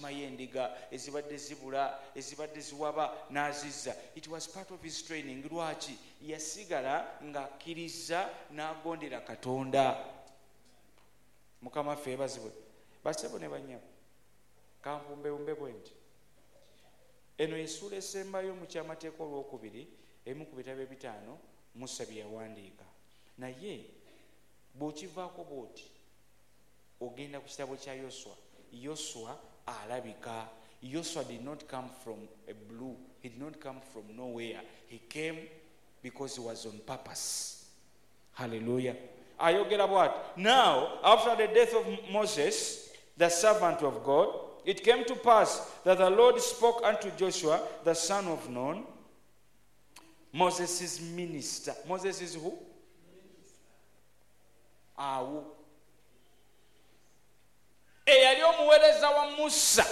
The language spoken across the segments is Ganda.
asimayo endiga ezibadde zibula ezibadde ziwaba n'azizza. It was part of his training. Lwaki? Yasigala ng'akkiriza n'agondera Katonda. Mukama ffe ebazibwe basebo ne banyabo kampumbeumbe bwenti. Eno essuula esembayo mu kyamateeka olwokubiri emu ku bitabo ebitaano Musa bye yawandiika. Naye bw'okivaako bw'oti ogenda ku kitabo kya Yoswa alabika. Yoswa did not come from a blue. He did not come from nowhere. He came because he was on purpose. Hallelujah. Ayogera bw'ati. Now, after the death of Moses, the servant of God, it came to pass that the Lord spoke unto Joshua, the son of Nun, Moses' minister. Moses is who? Awo. Eyali omuweereza wa Musa.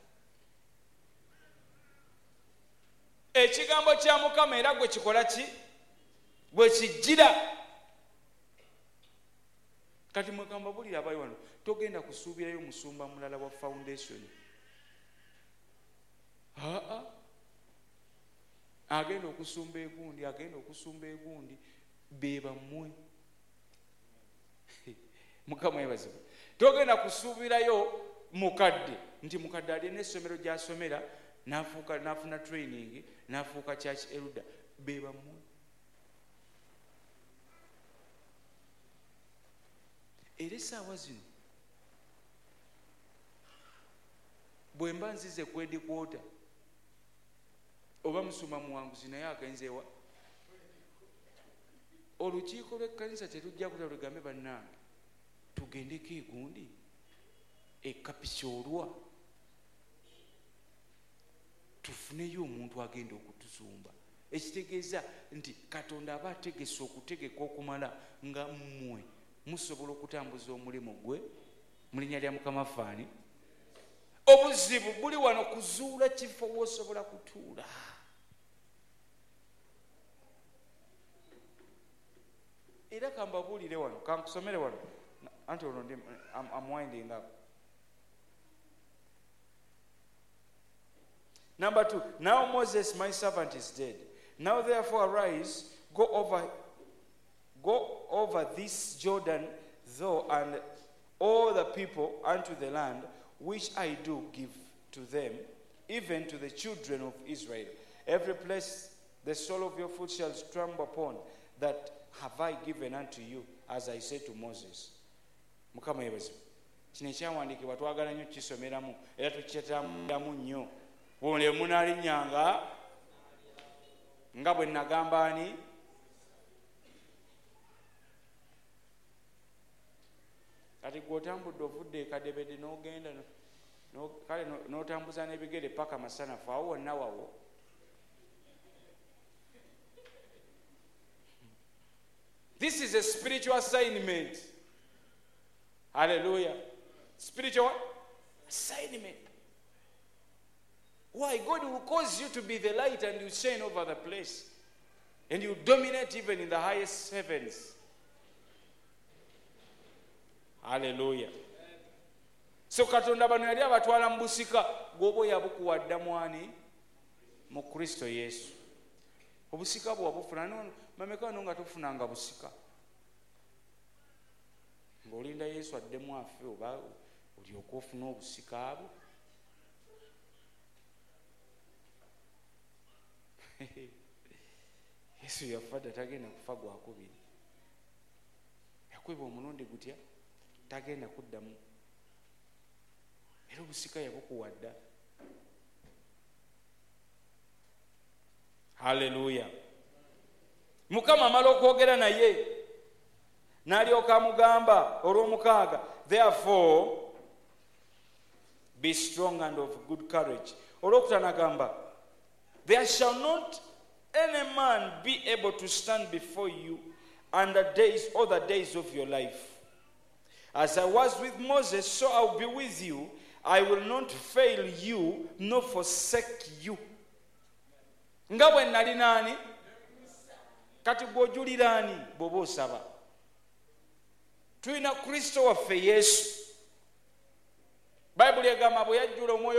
Ekigambo kya Mukama era gwe kikola ki? Gwe kijjira. Kati mwekamba bulira abayi wano togenda kusuubirayo musumba mulala wa foundation. Agenda okusumba egundi be bammwe. Mukama yebazibu. Togenda kusuubirayo mukadde nti mukadde ali n'essomero gy'asomera n'afuna training n'afuuka church elder. Be bammwe. Era essaawa zino bwe mba nzize kwedikwota oba musuma muwanguzi naye agenzeewa olukiiko lw'ekkanisa terujja kuta lugambe bannange tugendeko egundi ekapikyolwa tufuneyo omuntu agenda okutuzumba. Ekitegeeza nti Katonda aba ategese okutegeka okumala nga mmwe musobola okutambuza omulimu gwe mu linnya lya Mukama faani. Obuzibu buli wano kuzuula kifo w'osobola kutuula. Era kambabuulire wano kankusomere wano anti ono ndi I'm winding up. Number 2, now Moses my servant is dead. Now therefore arise, go over this Jordan, thou and all the people unto the land which I do give to them, even to the children of Israel. Every place the sole of your foot shall trample upon, that have I given unto you, as I said to Moses. Mukama yebazibu. Kino ekyawandiikibwa twagala nnyo kisomeramu era tukitambudamu nnyo. Bw'ole munaalinnyanga nga bwe nagamba ani? Kati gw'otambudde ovudde ekadebede n'ogenda kale n'otambuza n'ebigere paka masanafu awo wonna wawo. This is a spiritual assignment. Hallelujah. Spiritual assignment. Why? God will cause you to be the light and you shine over the place. And you dominate even in the highest heavens. Hallelujah. So Katonda bano yali abatwala mu busika gwoba yabukuwadda mwani mu Kristo Yesu. Obusika bwo wabufuna mamekano nga tufunanga busika. Ng'olinda Yesu addemu afe oba olyoka ofuna obusika abo. Yesu yafa dda tagenda kufa gwakubiri. Yakweba omulundi gutya tagenda kuddamu. Era obusika yabukuwadda. Hallelujah. Mukama amala okwogera naye n'alyoka amugamba olw'omukaaga, therefore be strong and of good courage. Olw'okutanagamba, there shall not any man be able to stand before you all the days of your life. As I was with Moses, so I will be with you. I will not fail you, nor forsake you. Nga bwe nali nani? Kati gw'ojulira ani bw'oba osaba? Tulina Kristo waffe Yesu. Bayibuli egamba bwe yajjula omwoyo